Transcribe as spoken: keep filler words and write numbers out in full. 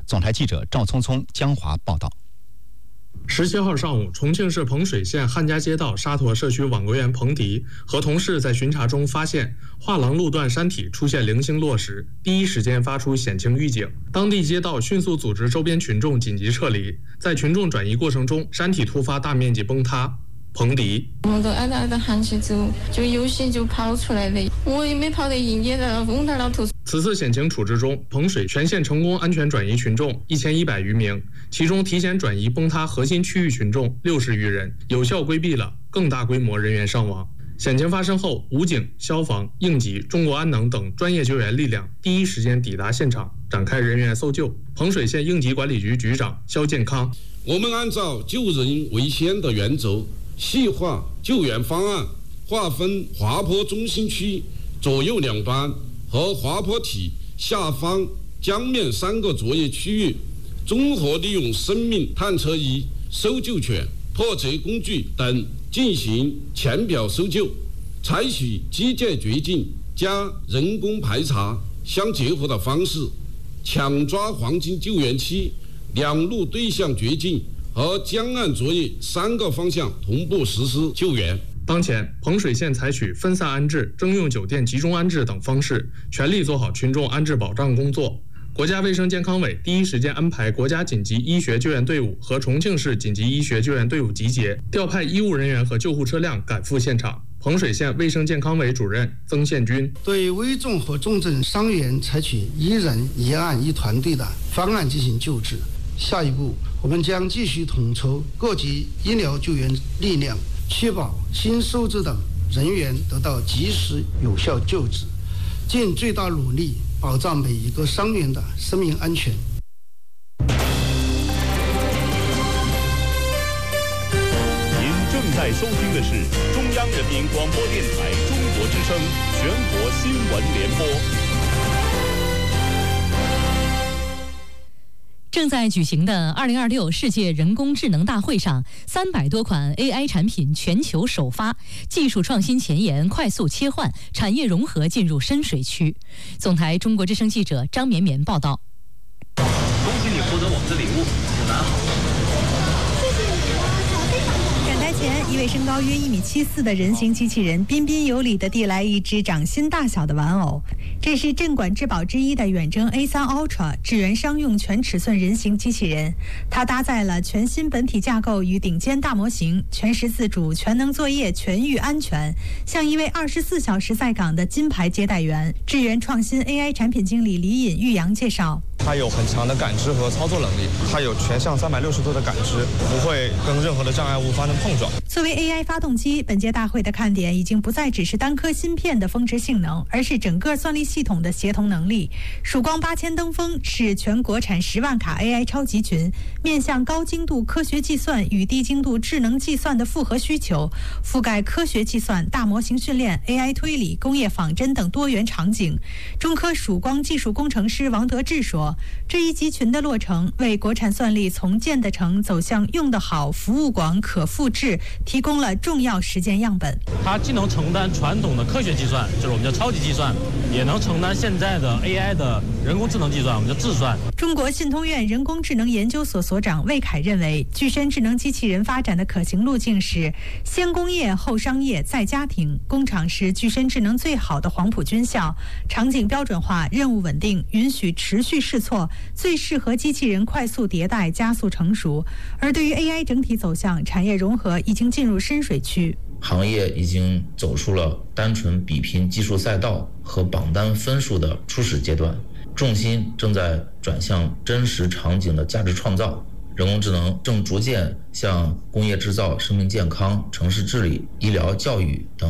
总台记者赵聪聪、江华报道。 十七号上午，重庆市彭水县汉家街道沙坨社区网格员彭迪和同事在巡查中发现画廊路段山体出现零星落石，第一时间发出险情预警。当地街道迅速组织周边群众紧急撤离，在群众转移过程中，山体突发大面积崩塌。彭迪， 我都挨着挨着喊起走，就有些就跑出来了，我也没跑得赢，也在那风在那头。 此次险情处置中，彭水全县成功安全转移群众一千一百余名，其中提前转移崩塌核心区域群众六十余人，有效规避了更大规模人员伤亡。险情发生后，武警、消防、应急、中国安能等专业救援力量第一时间抵达现场，展开人员搜救。彭水县应急管理局局长肖建康， 我们按照救人为先的原则，细化救援方案，划分滑坡中心区左右两端和滑坡体下方江面三个作业区域，综合利用生命探测仪、搜救犬、破贼工具等进行浅表搜救，采取机械掘进加人工排查相结合的方式，抢抓黄金救援期，两路对向掘进和江岸作业三个方向同步实施救援。 当前，彭水县采取分散安置、征用酒店集中安置等方式，全力做好群众安置保障工作。国家卫生健康委第一时间安排国家紧急医学救援队伍和重庆市紧急医学救援队伍集结，调派医务人员和救护车辆赶赴现场。彭水县卫生健康委主任曾宪军， 对危重和重症伤员采取一人一案一团队的方案进行救治。下一步，我们将继续统筹各级医疗救援力量，确保新收治等人员得到及时有效救治，尽最大努力保障每一个伤员的生命安全。 您正在收听的是中央人民广播电台中国之声全国新闻联播。 正在举行的二零二六世界人工智能大会上，三百多款 A I 产品全球首发，技术创新前沿快速切换，产业融合进入深水区。总台中国之声记者张绵绵报道。 恭喜你获得我们的礼物，子楠好。 展台前，一位身高约一米七四的人形机器人彬彬有礼地递来一只掌心大小的玩偶。这是镇馆之宝之一的远征 A 三 Ultra 智源商用全尺寸人形机器人，它搭载了全新本体架构与顶尖大模型，全时自主、全能作业、全域安全，像一位二十四小时在岗的金牌接待员。智源创新 A I 产品经理李尹玉阳介绍， 它有很强的感知和操作能力，它有全向三百六十度的感知，不会跟任何的障碍物发生碰撞。 作为 A I 发动机，本届大会的看点已经不再只是单颗芯片的峰值性能，而是整个算力系统的协同能力。曙光八千登峰是全国产十万卡 A I 超级群，面向高精度科学计算与低精度智能计算的复合需求，覆盖科学计算、大模型训练、A I 推理、工业仿真等多元场景。中科曙光技术工程师王德志说，这一集群的落成，为国产算力从建得成走向用得好、服务广、可复制提供了重要实践样本。 它既能承担传统的科学计算，就是我们叫超级计算，也能承担现在的 A I 的人工智能计算，我们叫智算。 中国信通院人工智能研究所所长魏凯认为，具身智能机器人发展的可行路径是先工业后商业再家庭，工厂是具身智能最好的黄埔军校，场景标准化、任务稳定，允许持续试错，最适合机器人快速迭代、加速成熟。而对于 A I 整体走向，产业融合已经进入深水区。 行业已经走出了单纯比拼技术赛道和榜单分数的初始阶段，重心正在转向真实场景的价值创造。人工智能正逐渐向工业制造、生命健康、城市治理、医疗、教育等